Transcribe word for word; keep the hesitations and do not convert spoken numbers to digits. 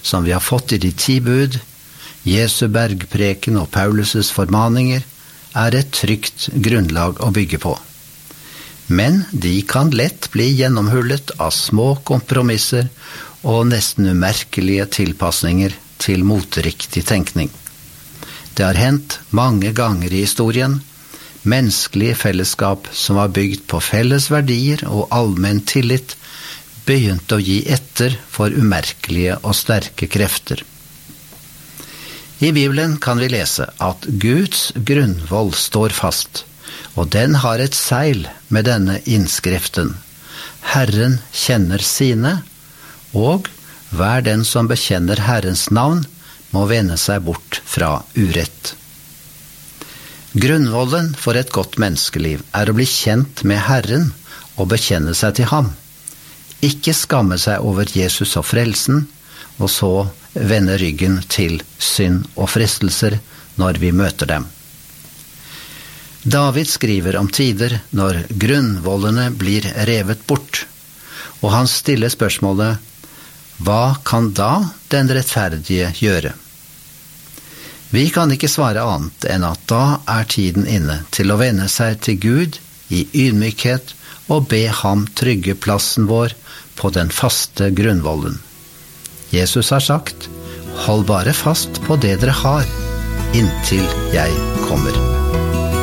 som vi har fått i de ti bud, Jesu bergpreken og Paulus' formaninger, er et trygt grunnlag å bygge på. Men de kan lett bli gjennomhullet av små kompromisser og nesten umerkelige tilpasninger til moteriktig tenkning. Det har hendt mange ganger i historien, menneskelige fellesskap som var bygd på felles verdier og allmenn tillit, begynte å gi etter for umerkelige og sterke krefter. I Bibelen kan vi lese at Guds grunnvoll står fast, og den har et seil med denne innskriften: Herren kjenner sine, og hver den som bekjenner Herrens navn, må vende seg bort fra urett. Grunnvollen for et godt menneskeliv er å bli kjent med Herren og bekjenne seg til ham. Ikke skamme seg over Jesus og frelsen, og så vende ryggen til synd og fristelser når vi møter dem. David skriver om tider når grunnvollene blir revet bort, og han stiller spørsmålet: hva kan da den rettferdige gjøre? Vi kan ikke svare annet enn at da er tiden inne til å vende seg til Gud i ydmykhet og be ham trygge plassen vår på den faste grunnvollen. Jesus har sagt: hold bare fast på det dere har, inntil jeg kommer.